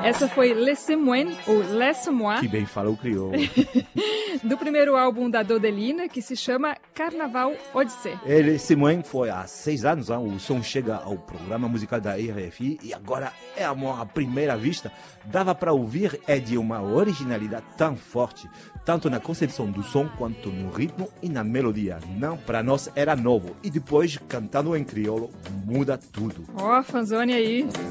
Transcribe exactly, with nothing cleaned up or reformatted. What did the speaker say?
Essa foi Laissez-moi, ou Laisse-moi, Que bem fala o crioulo. do primeiro álbum da Dodelina, que se chama Carnaval Odyssée. E Laissez-moi foi há seis anos, hein? O som chega ao programa musical da R F I e agora é amor à primeira vista. Dava para ouvir, é de uma originalidade tão forte, tanto na concepção do som quanto no ritmo e na melodia. Não, para nós era novo. E depois, cantando em crioulo, muda tudo. Ó, fanzone aí.